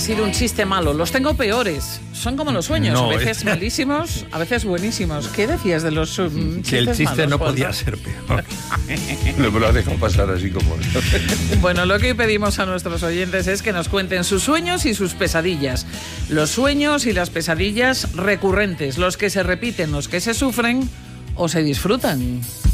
sido un chiste malo. Los tengo peores. Son como los sueños. No, a veces malísimos, a veces buenísimos. ¿Qué decías de los chistes que el chiste malos, no Juanma? podía ser peor. Lo ha dejado pasar así como... Bueno, lo que hoy pedimos a nuestros oyentes es que nos cuenten sus sueños y sus pesadillas. Los sueños y las pesadillas recurrentes, los que se repiten, los que se sufren o se disfrutan.